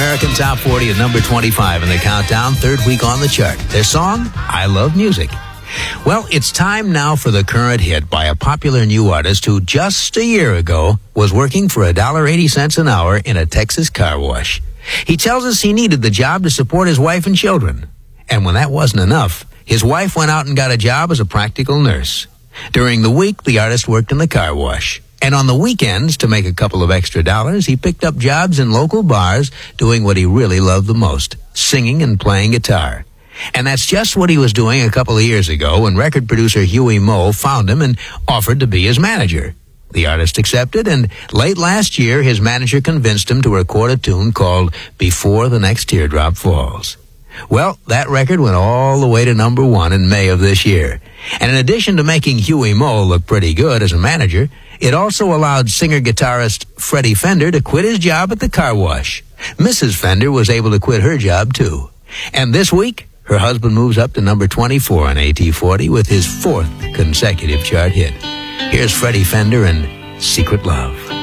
American Top 40 at number 25 in the countdown, third week on the chart. Their song, I Love Music. Well, it's time now for the current hit by a popular new artist who just a year ago was working for $1.80 an hour in a Texas car wash. He tells us he needed the job to support his wife and children. And when that wasn't enough, his wife went out and got a job as a practical nurse. During the week, the artist worked in the car wash. And on the weekends, to make a couple of extra dollars, he picked up jobs in local bars doing what he really loved the most, singing and playing guitar. And that's just what he was doing a couple of years ago when record producer Huey Moe found him and offered to be his manager. The artist accepted, and late last year, his manager convinced him to record a tune called Before the Next Teardrop Falls. Well, that record went all the way to number 1 in May of this year. And in addition to making Huey Moe look pretty good as a manager, it also allowed singer-guitarist Freddie Fender to quit his job at the car wash. Mrs. Fender was able to quit her job, too. And this week, her husband moves up to number 24 on AT40 with his 4th consecutive chart hit. Here's Freddie Fender and Secret Love.